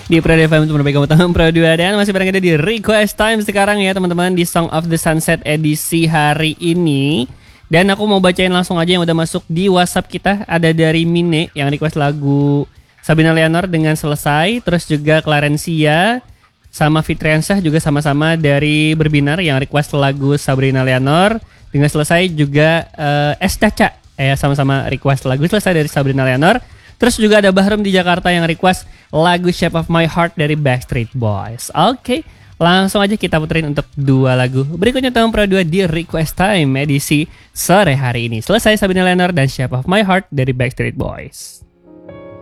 Di Prada FM untuk kamu tahun Pro 2. Dan masih bareng kita di Request Time sekarang ya teman-teman, di Song of the Sunset edisi hari ini. Dan aku mau bacain langsung aja yang udah masuk di WhatsApp kita. Ada dari Mine yang request lagu Sabrina Leonor dengan Selesai. Terus juga Clarencia sama Fitriansah juga sama-sama dari Berbinar yang request lagu Sabrina Leonor dengan Selesai. Juga Es Caca sama-sama request lagu Selesai dari Sabrina Leonor. Terus juga ada Bahrum di Jakarta yang request lagu Shape of My Heart dari Backstreet Boys. Oke, langsung aja kita puterin untuk 2 lagu. Berikutnya tahun Pro 2 di Request Time edisi sore hari ini. Selesai Sabrina Leonor dan Shape of My Heart dari Backstreet Boys.